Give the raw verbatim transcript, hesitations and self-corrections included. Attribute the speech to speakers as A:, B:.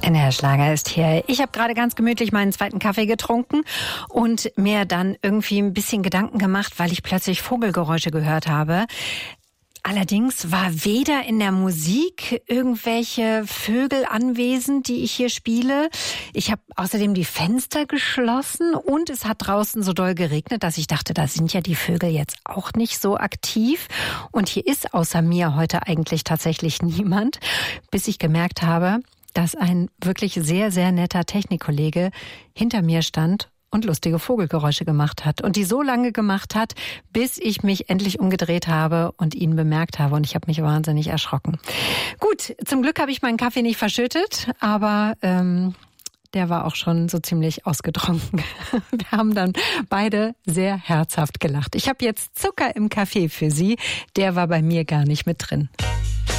A: N R Schlager ist hier. Ich habe gerade ganz gemütlich meinen zweiten Kaffee getrunken und mir dann irgendwie ein bisschen Gedanken gemacht, weil ich plötzlich Vogelgeräusche gehört habe. Allerdings war weder in der Musik irgendwelche Vögel anwesend, die ich hier spiele. Ich habe außerdem die Fenster geschlossen und es hat draußen so doll geregnet, dass ich dachte, da sind ja die Vögel jetzt auch nicht so aktiv. Und hier ist außer mir heute eigentlich tatsächlich niemand, bis ich gemerkt habe, dass ein wirklich sehr, sehr netter Technikkollege hinter mir stand und lustige Vogelgeräusche gemacht hat. Und die so lange gemacht hat, bis ich mich endlich umgedreht habe und ihn bemerkt habe. Und ich habe mich wahnsinnig erschrocken. Gut, zum Glück habe ich meinen Kaffee nicht verschüttet, aber ähm, der war auch schon so ziemlich ausgetrunken. Wir haben dann beide sehr herzhaft gelacht. Ich habe jetzt Zucker im Kaffee für Sie. Der war bei mir gar nicht mit drin.